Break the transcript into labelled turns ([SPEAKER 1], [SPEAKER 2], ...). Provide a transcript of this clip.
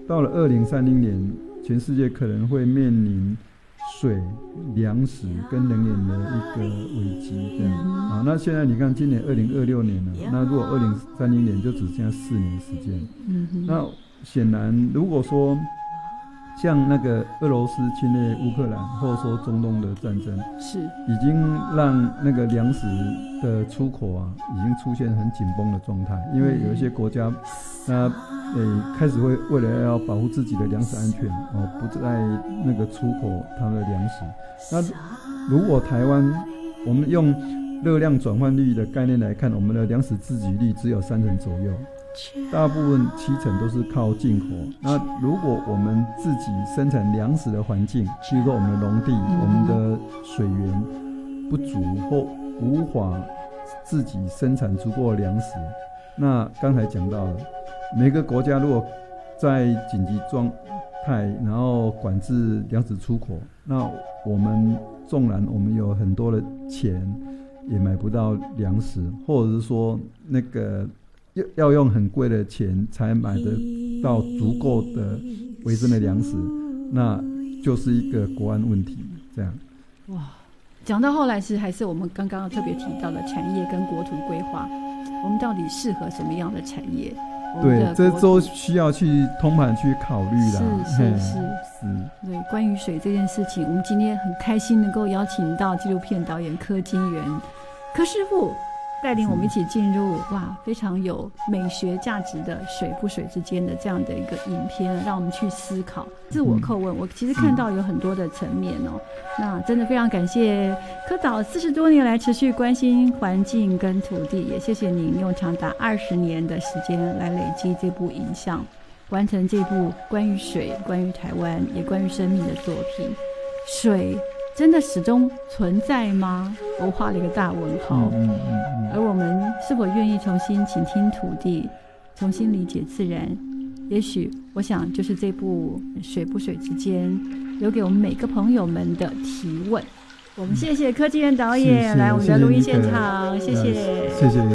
[SPEAKER 1] 到了2030年，全世界可能会面临水、粮食跟能源的一个危机，这样啊。那现在你看，今年2026年了，那如果2030年就只剩下4年时间，那显然，如果说像那个俄罗斯侵略乌克兰，或者说中东的战争，
[SPEAKER 2] 是
[SPEAKER 1] 已经让那个粮食的出口啊，已经出现很紧绷的状态。因为有一些国家，开始会为了要保护自己的粮食安全，不再那个出口他们的粮食。那如果台湾，我们用热量转换率的概念来看，我们的粮食自给率只有30%左右。大部分70%都是靠进口。那如果我们自己生产粮食的环境，比如说我们的农地、我们的水源不足或无法自己生产足够的粮食，那刚才讲到了，每个国家如果在紧急状态，然后管制粮食出口，那我们纵然我们有很多的钱，也买不到粮食，或者是说那个要用很贵的钱才买得到足够的维生的粮食，那就是一个国安问题。这样，
[SPEAKER 2] 哇，讲到后来是还是我们刚刚特别提到的产业跟国土规划，我们到底适合什么样的产业？
[SPEAKER 1] 对，这都需要去通盘去考虑啦。
[SPEAKER 2] 是。对，关于水这件事情，我们今天很开心能够邀请到纪录片导演柯金源柯师傅，带领我们一起进入非常有美学价值的水不水之间的这样的一个影片，让我们去思考自我叩问。我其实看到有很多的层面那真的非常感谢柯导40多年来持续关心环境跟土地，也谢谢您用长达20年的时间来累积这部影像，完成这部关于水、关于台湾也关于生命的作品。水真的始终存在吗？我画了一个大问号。而我们是否愿意重新倾听土地，重新理解自然？也许我想就是这部水不水之间留给我们每个朋友们的提问。我们谢谢柯金源导演来我们的录音现场，谢谢。